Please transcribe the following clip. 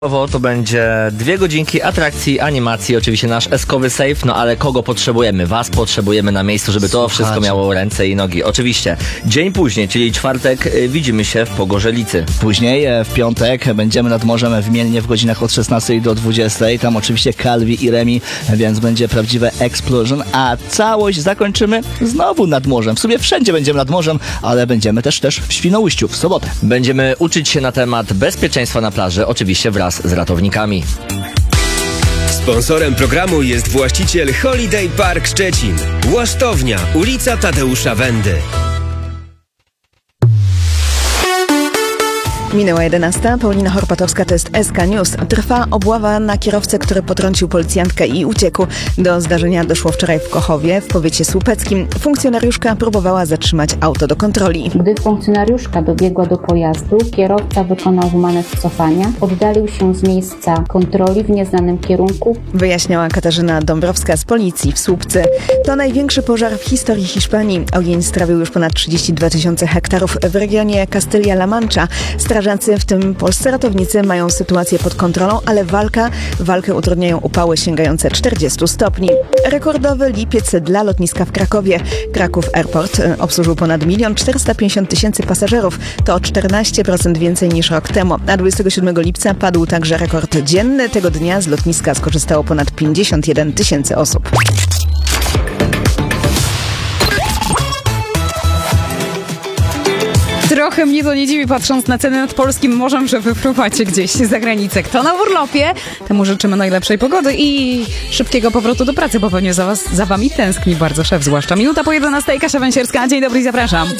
To będzie 2 godzinki atrakcji, animacji, oczywiście nasz eskowy safe, no ale kogo potrzebujemy? Was potrzebujemy na miejscu, żeby to wszystko miało ręce i nogi. Oczywiście, dzień później, czyli czwartek, widzimy się w Pogorzelicy. Później, w piątek, będziemy nad morzem w Mielnie w godzinach od 16 do 20. Tam oczywiście Calvi i Remi, więc będzie prawdziwe explosion, a całość zakończymy znowu nad morzem. W sumie wszędzie będziemy nad morzem, ale będziemy też w Świnoujściu w sobotę. Będziemy uczyć się na temat bezpieczeństwa na plaży, oczywiście wraz z ratownikami. Sponsorem programu jest właściciel Holiday Park Szczecin. Łasztownia, ulica Tadeusza Wendy. Minęła 11. Paulina Horpatowska, to jest SK News. Trwa obława na kierowcę, który potrącił policjantkę i uciekł. Do zdarzenia doszło wczoraj w Kochowie, w powiecie słupeckim. Funkcjonariuszka próbowała zatrzymać auto do kontroli. Gdy funkcjonariuszka dobiegła do pojazdu, kierowca wykonał manewr cofania, oddalił się z miejsca kontroli w nieznanym kierunku. Wyjaśniała Katarzyna Dąbrowska z policji w Słupcy. To największy pożar w historii Hiszpanii. Ogień strawił już ponad 32 000 hektarów w regionie Castilla-La Mancha. Strażacy, w tym polscy ratownicy, mają sytuację pod kontrolą, ale walkę utrudniają upały sięgające 40 stopni. Rekordowy lipiec dla lotniska w Krakowie. Kraków Airport obsłużył ponad 1 450 000 pasażerów. To 14% więcej niż rok temu. A 27 lipca padł także rekord dzienny. Tego dnia z lotniska skorzystało ponad 51 000 osób. Trochę mnie to nie dziwi, patrząc na ceny nad polskim morzem, że wypływacie gdzieś za granicę. Kto na urlopie, temu życzymy najlepszej pogody i szybkiego powrotu do pracy, bo pewnie za wami tęskni bardzo szef, zwłaszcza. Minuta po 11, Kasia Węsierska. Dzień dobry i zapraszam.